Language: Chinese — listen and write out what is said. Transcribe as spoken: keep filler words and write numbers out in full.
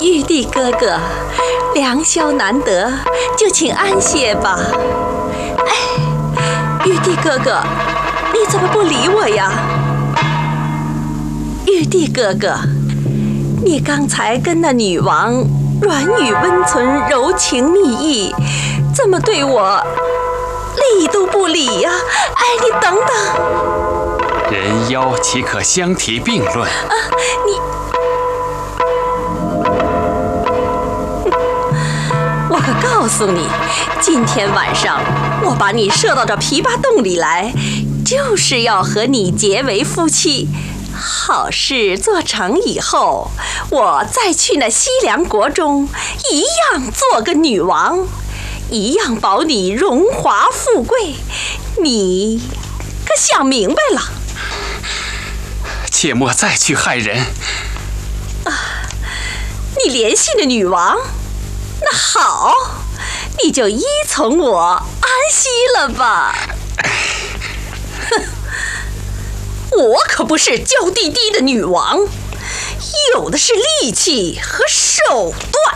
玉帝哥哥，良宵难得，就请安歇吧。哎，玉帝哥哥，你怎么不理我呀？玉帝哥哥，你刚才跟那女王软语温存，柔情蜜意，怎么对我理都不理呀？哎，你等等， 人妖岂可相提并论？ 啊，你，我可告诉你，今天晚上我把你射到这琵琶洞里来，就是要和你结为夫妻。好事做成以后，我再去那西凉国中，一样做个女王，一样保你荣华富贵。你可想明白了？ 切莫再去害人。 啊，你联系了女王？那好，你就依从我安息了吧。哼，我可不是娇滴滴的女王，有的是力气和手段。